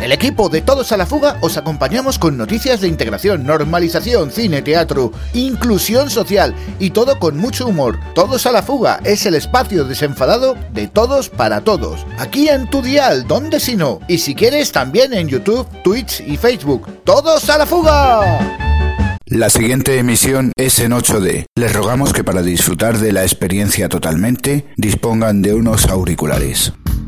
el equipo de Todos a la Fuga os acompañamos con noticias de integración, normalización, cine, teatro, inclusión social y todo con mucho humor. Todos a la Fuga es el espacio desenfadado de todos para todos. Aquí en tu dial, ¿dónde si no? Y si quieres también en YouTube, Twitch y Facebook. ¡Todos a la Fuga! La siguiente emisión es en 8D. Les rogamos que para disfrutar de la experiencia totalmente dispongan de unos auriculares.